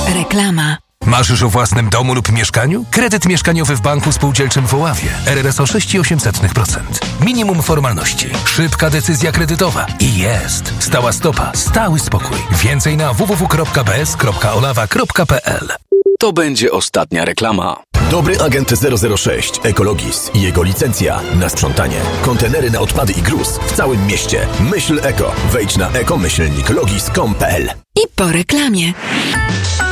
Reklama. Marzysz o własnym domu lub mieszkaniu? Kredyt mieszkaniowy w Banku Spółdzielczym w Oławie. RRSO 6,8%. Minimum formalności. Szybka decyzja kredytowa. I jest. Stała stopa. Stały spokój. Więcej na www.bs.olawa.pl. To będzie ostatnia reklama. Dobry agent 006 Ekologis i jego licencja na sprzątanie. Kontenery na odpady i gruz w całym mieście. Myśl eko. Wejdź na eko-logis.com.pl. I po reklamie.